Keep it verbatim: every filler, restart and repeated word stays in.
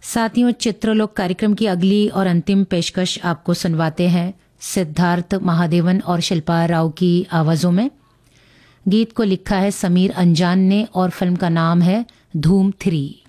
साथियों, चित्रलोक कार्यक्रम की अगली और अंतिम पेशकश आपको सुनवाते हैं सिद्धार्थ महादेवन और शिल्पा राव की आवाज़ों में। गीत को लिखा है समीर अंजान ने और फिल्म का नाम है धूम थ्री।